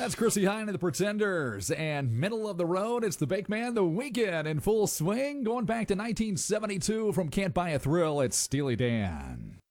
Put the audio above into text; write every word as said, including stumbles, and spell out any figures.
That's Chrissy Hine and the Pretenders. And middle of the road, it's the Bake Man, The Weekend in full swing. Going back to nineteen seventy-two from Can't Buy a Thrill, it's Steely Dan.